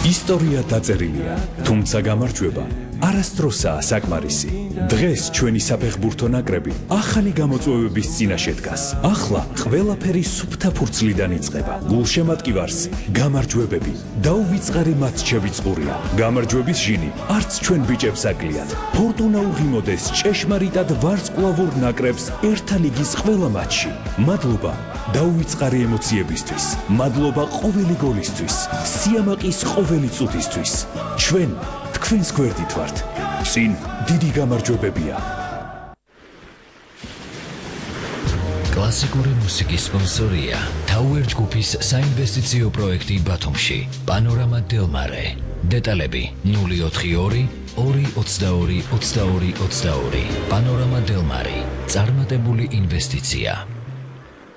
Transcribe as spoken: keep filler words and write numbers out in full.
ისტორია დაწერილია, თუმცა გამარჯვება არასდროსაა საკმარისი. დღეს ჩვენი საფეხბურთო ნაკრები ახალი გამოწვევების წინაშე დგას. ახლა ყველაფერი სუფთა ფურცლიდან იწყება. გულშემატკივარს გამარჯვებები, დაუვიწყარი მატჩები წყურია. გამარჯვების ჟინი არც ჩვენ ბიჭებს აკლიათ. ფორტუნა უღიმოდეს ჭეშმარიტად ვარსკვლავურ ნაკრებს ერთა ლიგის ყველა მატჩში. მადლობა დაუვიწყარი ემოციებისთვის, მადლობა ყოველი გოლისთვის, სიამაყის ყოველი წუთისთვის. ჩვენ თქვენს გვერდით ვართ. წინ დიდი გამარჯვებებია. კლასიკური მუსიკის სპონსორია Tower ჯგუფის საინვესტიციო პროექტი ბათუმში. პანორამა დელმარე. დეტალები ნული ოთხი ორი ორი ოცდაორი ოცდაორი ოცდაორი. პანორამა დელმარი. წარმატებული ინვესტიცია.